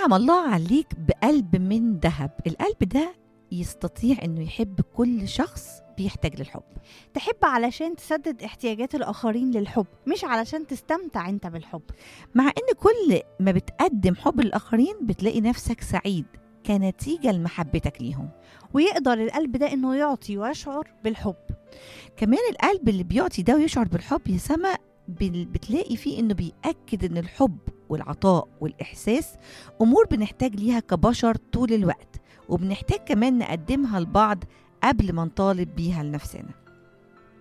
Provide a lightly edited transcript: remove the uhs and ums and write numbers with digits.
أنعم الله عليك بقلب من ذهب، القلب ده يستطيع أنه يحب كل شخص بيحتاج للحب. تحب علشان تسدد احتياجات الآخرين للحب، مش علشان تستمتع انت بالحب. مع أن كل ما بتقدم حب للآخرين بتلاقي نفسك سعيد كنتيجة لمحبتك ليهم. ويقدر القلب ده انه يعطي ويشعر بالحب. كمان القلب اللي بيعطي ده ويشعر بالحب يا سما بتلاقي فيه انه بيأكد ان الحب والعطاء والإحساس أمور بنحتاج ليها كبشر طول الوقت، وبنحتاج كمان نقدمها لبعض قبل ما نطالب بيها لنفسنا.